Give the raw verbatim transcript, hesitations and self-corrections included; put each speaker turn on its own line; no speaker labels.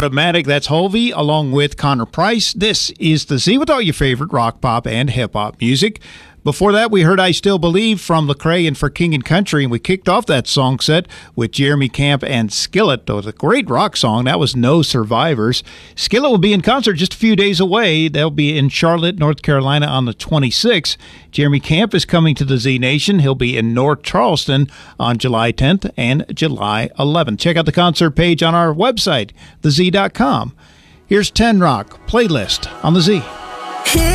Automatic, that's Holvey, along with Connor Price. This is The Z with all your favorite rock, pop, and hip-hop music. Before that, we heard I Still Believe from Lecrae and For King and Country, and we kicked off that song set with Jeremy Camp and Skillet. It was a great rock song. That was No Survivors. Skillet will be in concert just a few days away. They'll be in Charlotte, North Carolina on the twenty-sixth. Jeremy Camp is coming to the Z Nation. He'll be in North Charleston on July tenth and July eleventh. Check out the concert page on our website, the z dot com. Here's ten Rock Playlist on the Z.